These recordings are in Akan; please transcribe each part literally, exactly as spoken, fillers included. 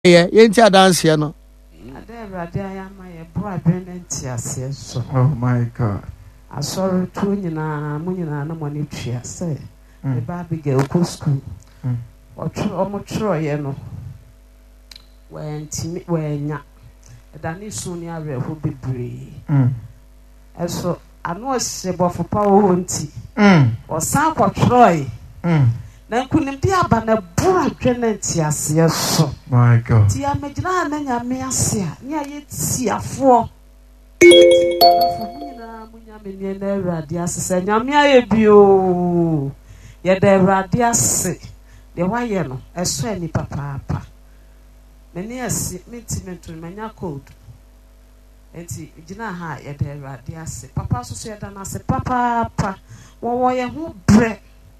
Yeah, yenti adanse ya no. Oh my God. I saw two in a munina no money tree. I say, the baby girl go school. Or true or more true, you know. When Timmy, when ya, Danny soon ya will be brave. And so I know it's about for power hunting or some for Troy. Then couldn't be about a poor tenant, yes, yes, so. My God. Tia Medina and ya measia, near yet see a four. Munya radias, and Yamia bio. Yet the radias, the wire, a swanny papa. Many a meeting to many cold. And see, Gina high at the radias. Papa said, and I said, Papa, what were you bread?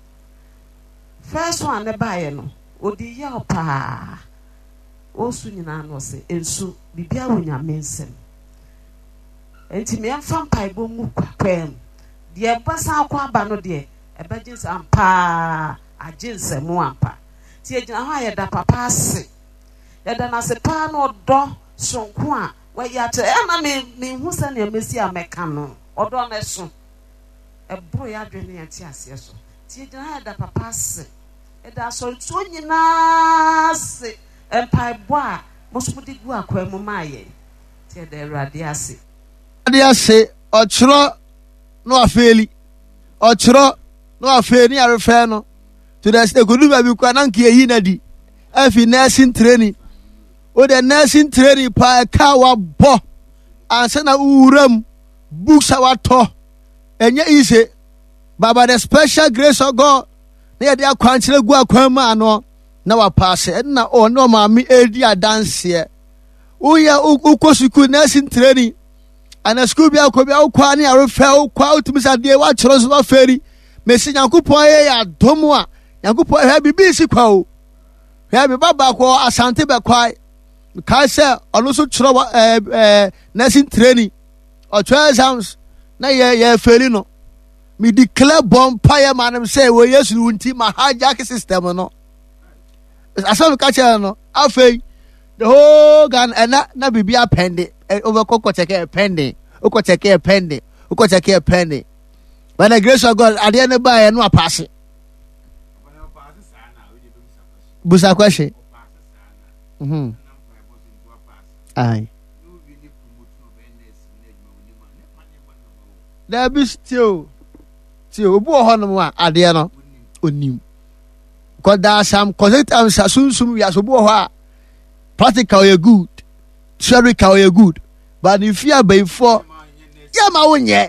First one, the buyer no, o di ya pa. O su nyina no se ensu bibia wonya mensem. Enti me amfa mpai bo mu kwapem. De e basa akwa aba no de e ba jinse ampa a jinse mu ampa. Ti e gina ho aye da papa ase. Ya da na se pa no do sonko a wa ya te e na me me hu se na mesi ameka no. Odo na so. E bro ya dwene ya ti ase so. Ti e gina ho aye da papa ase. Eda so so nyina se empai boa mosumudi gu akwa mu maye tie de Awurade ase Awurade ase ochro no afeli ochro no afeni arefe no to the state godu ba bi kwa na nke yi na di afi nursing training o the nursing training pa ka wa bo ansa na uram books awato enye ise baba the special grace of God na de akwankyere gu akwanma ano na wa pass na o no ma me edi adanse uya ukosuku nursing training ana school bia ko bia ukwa ne arefa ukwa utumisa de wa kyero so ba feri mesi Nyankopon ye ya domo a Nyankopon ha bibi si kwa o ha bi baba ko asante be kwai ka se ono so kyero eh eh nursing training o twelve exams na ye ye feri no me declare bonfire man say we yesu unti ma hijack system no aso ka che no afei the whole gan na na bibia pende over koko cheke pende oko cheke pende oko cheke pende when the grace of God at the end by no pass busa question mhm ai there be still ti obu ohonom a ade no onim because there are some concepts sunsum we asobu ho a practical you good theoretical you good but if you are before yeah ma wonye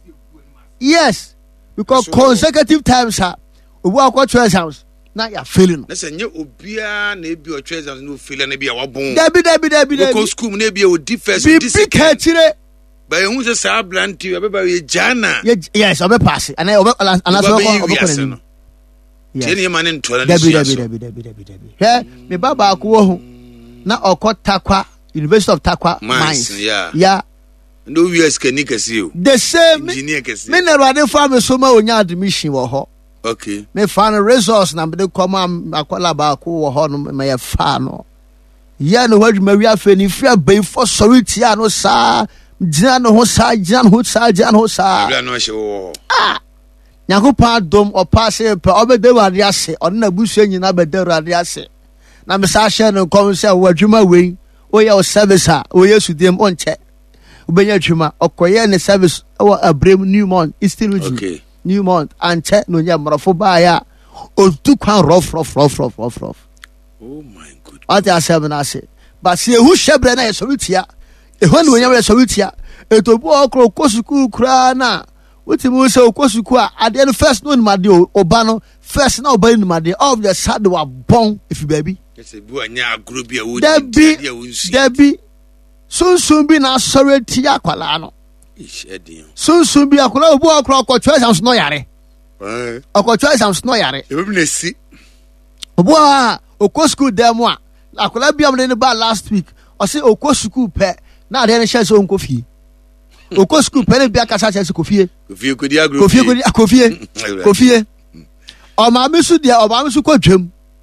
yes because so, consecutive times ha obu akwa twelve exams na ya failing na se nye obia na ebi o twelve exams no fail na bia wabon debi debi debi debi because school na bia o di first o di second but you say say blanty we be we jana yes obe pass and obe and so obe kono yes tie man nto na debi debi debi debi debi debi he me baba akwo ho na okotakwa University of Takwa Mines yeah yeah no U S kenikasi o the same engineer kasi me na Awurade fa me so ma onya admission wo ho okay me fa no resource na me de koma akwala ba ko wo ho no me ye fa no ya no wadwuma wi afeni fi abai for sority a no sa Jan ho sa jan ho sa jan ho sa bia no hye wo ah Nyankopon dom o pass e pe obede Awurade ase on na busu nyina bede Awurade ase na me sa hye no kom se wadwuma we o ye o service a o yesu dem on che ubenya twuma okoye ne service o Abrem Newmont Eastern Region okay Newmont and che no nya mrofo ba ya o tu kwan rough rough rough rough rough rough oh my god ati asem na ase but se hu hyebre na ye sorutia ehwan no nya sorutia etobu okro kosuku kura na utimu se okosuku a ade no first no nimade oba no first na oba nimade of the sad wa bon if baby yes e bu anya agro bia wo di dia wonsi debi sunsun bi na soreti akwala no ishedin sunsun bi akwala obu okro okro twelve no yare eh okro twelve no yare e bi na si obu a okosuku dem a akwala bi am ne ba last week o se okosuku pe na ade ne hye so nkofie okosuku pe ne bia kasa hye so kofie kofie kodi agro kofie kodi kofie kofie o ma mi su dia o ma mi su ko dwem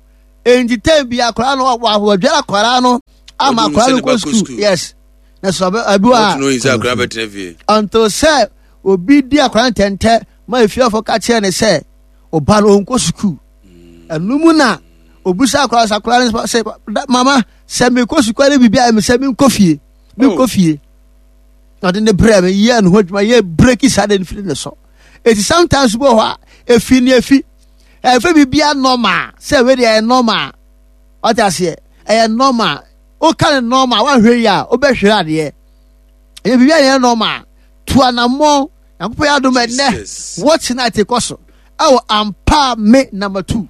enti time bi akora no wa wa dwara akora no ama akora no go school yes na so abi wa no is akora betre fie until say obi di akora tente ma efiafo ka che ne say oba no onko school anumu na obusa akora sakora ne say mama say me ko school ne bibia me say me ko fie me ko fie na de ne bre me ye no hoduma ye break sade ne fili ne so it is sometimes bo ha efi ne efi efi bibia normal say we dey normal what I say e normal o kan normal wa hwe ya o be hwe ade e bibia ye normal to anamo Ampo ya do me ne what night e koso awo ampa me number two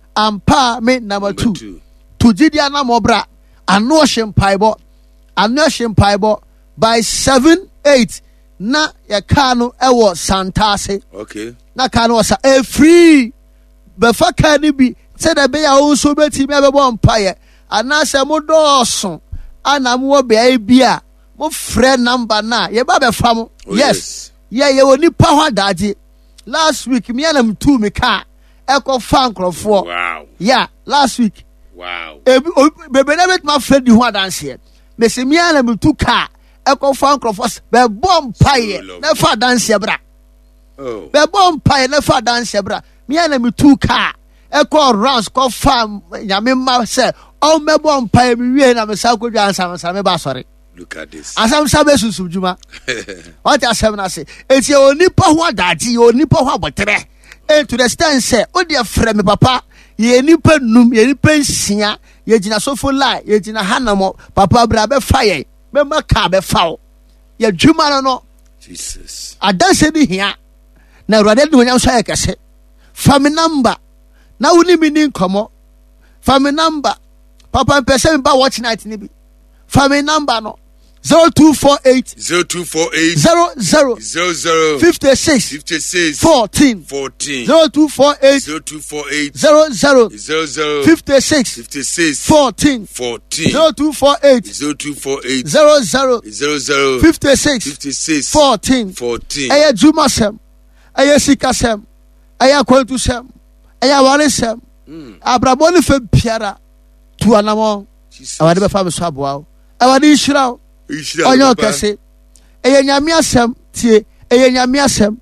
ampa me number two to jidi anamo bra ano hempaibo ano hempaibo by seven eight na ya kanu ewo santase okay na kanu wasa e free be fa kanu bi se da be ya wo so beti me be bo mpaye ana se mo doso ana mo be ai bia mo frɛ number na ye ba be fa mo yes yeah ye woni pa ho adaje last week me anam tu me car e ko fa nkrofo wow yeah last week wow e be na bet ma fredi ho adanse me se me anam tu car e ko fa nkrofo be bom paye na fa adanse bra oh be bom paye na fa adanse bra me anam tu car e ko rounds ko fa nyame ma se o me bom paye me wie na me sa ko dwa ansa ansa me ba sori. Look at this. Asam sabe susu juma. What asem na say? Eti oni pa ho adaji, oni pa ho abotre. E to the stand say, o de frɛ me papa, ye nipa num, ye nipa nsia, ye gina sofo lai, ye gina hanamo, papa bra be fire. Me ma ka be fawo. Ye juma no no. Jesus. Adanse di hia. Na Awurade de onyam so ayekase. Fa me number. Na woni mi ni nkomo. Fa me number. Papa pese me ba watch night ni bi. Fa me number no. Zero two four eight zero two four eight zero zero zero zero fifty six fifty six fourteen fourteen zero two four eight zero two four eight zero zero zero zero fifty six fifty six fourteen fourteen zero two four eight zero two four eight zero zero zero zero fifty six fifty six fourteen fourteen. Aya juma sem, aya sika sem, aya kwentu sem, aya wale sem. Abraboni fe piara tu anamo. Awade be fa me so aboa. Awade ishira. Onyo kese eye nyame asem tie eye nyame asem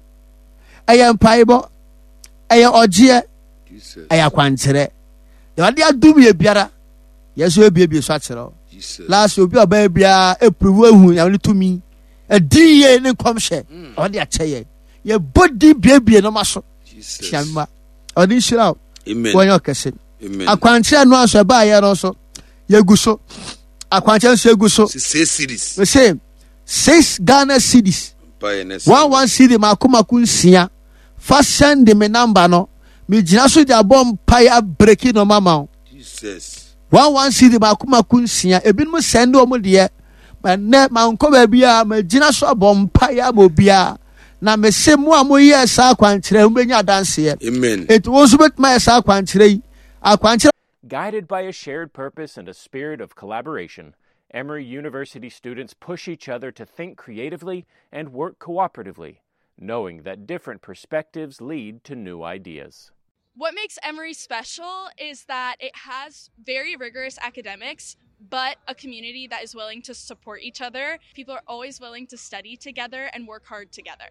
eye mpaibo eye ogie eye kwantere de wade adum ye biara yeso ebiebie so akyerɛ last obi oba bia eprove ehu nyame tumi ediye ne komhye wade akyeye ye body biebie no maso chiamma wade shira amen onyo kese amen akwantere no aso ba ye no so ye guso akwanche nso egu so six cities we say six Ghana cities one one city makoma kunsia fa send me number no me gina so dia bom paya break no mama Jesus one one city makoma kunsia ebinum send o mo de ma ne ma nko ba bia ma gina so bom paya mo bia na me se mu amoye sa akwanche mo benya dance amen it was bet my sa akwanche akwanche. Guided by a shared purpose and a spirit of collaboration, Emory University students push each other to think creatively and work cooperatively, knowing that different perspectives lead to new ideas. What makes Emory special is that it has very rigorous academics, but a community that is willing to support each other. People are always willing to study together and work hard together.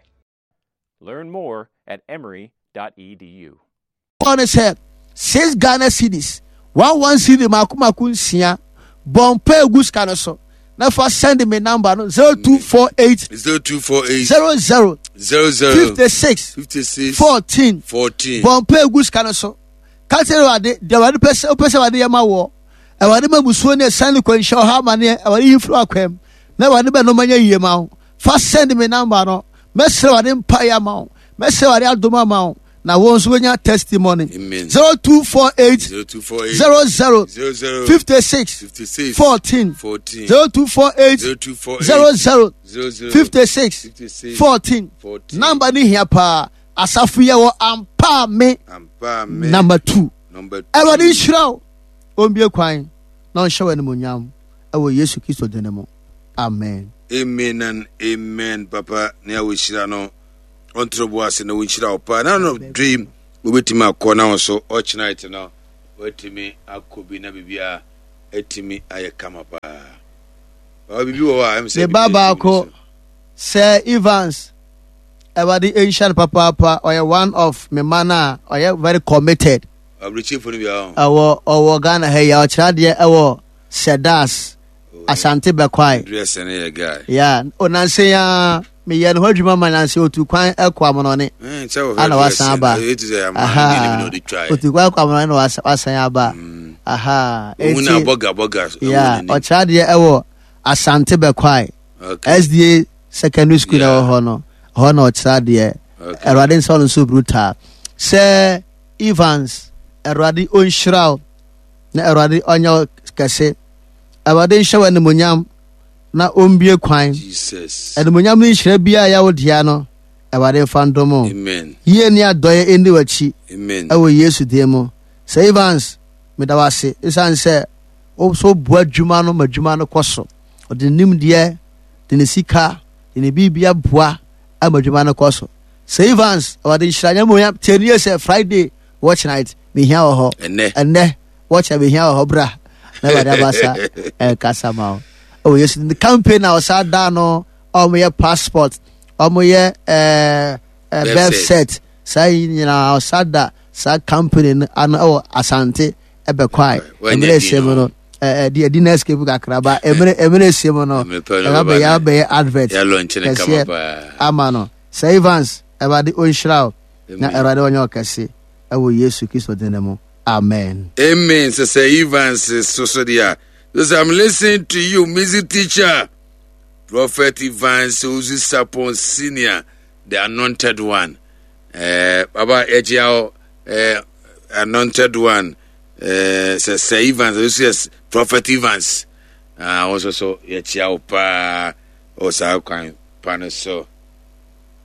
Learn more at emory dot e d u. On his head, six Ghana cities. One one city makuma kunsia bompe guska no so na for send me number no zero two four eight zero two four eight zero zero zero zero fifty six fifty six fourteen fourteen bompe guska no so katere wade de wade pese pese wade yama wo e wade mabusuo ne send ko nsha ha ma ne e wade yifru akwam na wade be no manya yie ma fa send me number no mesre wade mpa ya ma mesre wade adoma ma na wonso wenya testimony amen zero two four eight zero two four eight zero zero zero zero fifty six fifty six fourteen fourteen zero two four eight zero two four eight zero zero zero zero fifty six fifty six fourteen fourteen number ni here pa asafu ye wo ampa me ampa me number two number two everybody shiraw ombie kwan na onshawe ne monyam ewo Yesu Kristo denemo amen amen and amen papa ne awo shira no on trouble as no winchira opa na no dream we betima akọ na so all night now watimi akobi na bibia etimi aye kama pa ba bibi wo wa am say the baba ko Sir Evans everybody ancient papa papa or one of me mana or very committed abrichi fo ni bia awo owo Ghana he ya ochra de ewo Sedas Asante Bekwai dress na ye guy yeah onanse ya me ye no adwuma mananse otu kwan ekwa mo no ne eh chawo ana wasan aba aha otu kwan kwa mo no wasan aba aha una boga boga yeah ochra de ewo Asante Bekwai S D A secondary school na ho no ho no ochra de erwade nso so brutal Sir Evans erwade onhiraw na erwade onyo kase erwade nhyawa ne monyam na ombie kwan Jesus ene monyam ni nhira bia ya wodia no erwade fandomo amen ye ni adoye eni wachi amen ewo Yesu de mo Sir Evans medawase isan se o so bua dwuma no madwuma no koso ode nim de de ne sika de ne bibia bua amadwuma no koso Sir Evans erwade nhiranya monyam ten years Friday watch night me here ho ene ene watch me here ho bra na bada basa eh kasama oh yes the campaign now sa da no omo ye passport omo ye eh birth set say nyina osada sa campaign an oh Asante ebekwai emre semo no eh di di next kebu kakraba emre emre semo no ya be ya be advert ya launch ne kama pa amano Sir Evans ebade onhiraw na erade onyo kase ewo Yesu Kristo denemo amen amen so Sir Evans so so dia so I'm listening to you music teacher Prophet Evans Uzi Sapon Senior the anointed one eh baba ejiao eh anointed one eh Sir Evans yes Prophet Evans ah also so ejiao pa o sa kwan pa no so